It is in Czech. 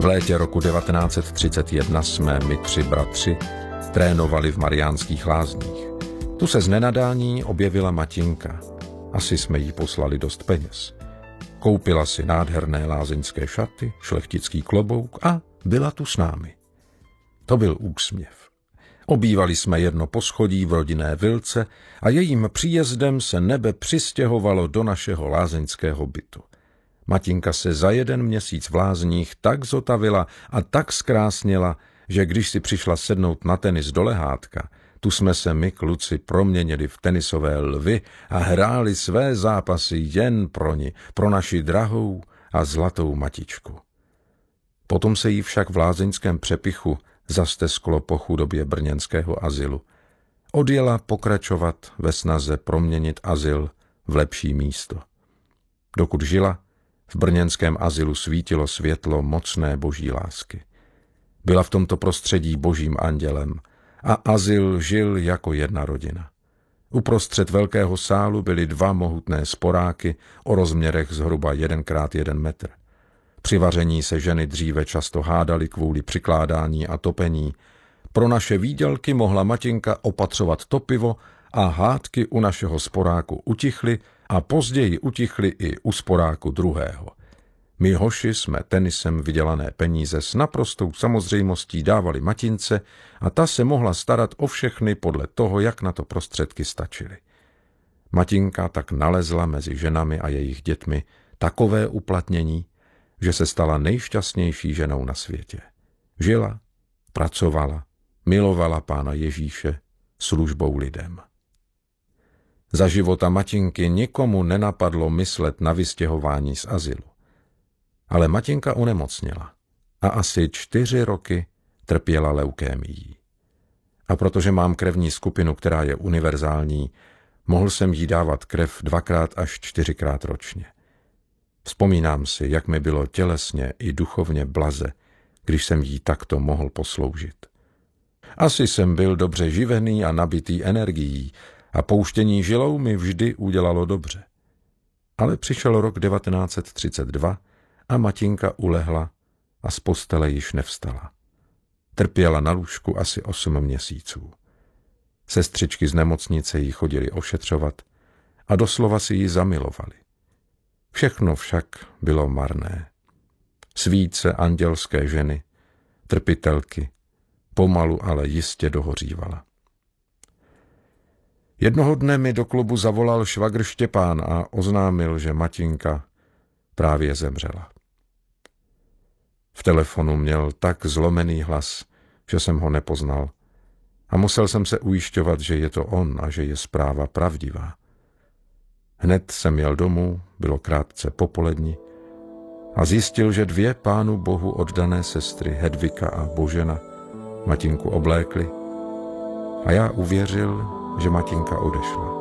V létě roku 1931 jsme my 3 bratři trénovali v Mariánských Lázních. Tu se z nenadání objevila Matinka. Asi jsme jí poslali dost peněz. Koupila si nádherné lázeňské šaty, šlechtický klobouk a byla tu s námi. To byl úsměv. Obývali jsme jedno poschodí v rodinné vilce a jejím příjezdem se nebe přistěhovalo do našeho lázeňského bytu. Matinka se za 1 měsíc v Lázních tak zotavila a tak zkrásněla, že když si přišla sednout na tenis do lehátka, tu jsme se my kluci proměnili v tenisové lvy a hráli své zápasy jen pro ni, pro naši drahou a zlatou matičku. Potom se jí však v lázeňském přepichu zastesklo po chudobě brněnského azylu. Odjela pokračovat ve snaze proměnit azyl v lepší místo. Dokud žila, v brněnském azylu svítilo světlo mocné boží lásky. Byla v tomto prostředí božím andělem a azyl žil jako jedna rodina. Uprostřed velkého sálu byly 2 mohutné sporáky o rozměrech zhruba 1x1 metr. Při vaření se ženy dříve často hádaly kvůli přikládání a topení. Pro naše výdělky mohla Matinka opatřovat topivo a hádky u našeho sporáku utichly a později utichly i u sporáku druhého. My hoši jsme tenisem vydělané peníze s naprostou samozřejmostí dávali Matince a ta se mohla starat o všechny podle toho, jak na to prostředky stačily. Matinka tak nalezla mezi ženami a jejich dětmi takové uplatnění, že se stala nejšťastnější ženou na světě. Žila, pracovala, milovala Pána Ježíše službou lidem. Za života Matinky nikomu nenapadlo myslet na vystěhování z azylu. Ale Matinka onemocněla a asi 4 roky trpěla leukémií. A protože mám krevní skupinu, která je univerzální, mohl jsem jí dávat krev 2x až 4x ročně. Vzpomínám si, jak mi bylo tělesně i duchovně blaze, když jsem jí takto mohl posloužit. Asi jsem byl dobře živený a nabitý energií a pouštění žilou mi vždy udělalo dobře. Ale přišel rok 1932 a Matinka ulehla a z postele již nevstala. Trpěla na lůžku asi 8 měsíců. Sestřičky z nemocnice jí chodily ošetřovat a doslova si ji zamilovali. Všechno však bylo marné. Svíce andělské ženy, trpitelky, pomalu, ale jistě dohořívala. Jednoho dne mi do klubu zavolal švagr Štěpán a oznámil, že Matinka právě zemřela. V telefonu měl tak zlomený hlas, že jsem ho nepoznal a musel jsem se ujišťovat, že je to on a že je zpráva pravdivá. Hned jsem jel domů, bylo krátce popoledni a zjistil, že 2 Pánu Bohu oddané sestry, Hedvika a Božena, Matinku oblékly a já uvěřil, že Matinka odešla.